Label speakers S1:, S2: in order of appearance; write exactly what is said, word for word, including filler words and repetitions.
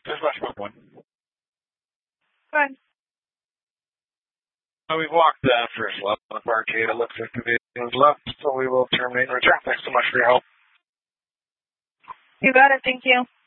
S1: There's much more one.
S2: Good.
S1: So we've walked the first level of the arcade. It looks like the video is left, so we will terminate and return. Thanks so much for your help.
S2: You got it. Thank you.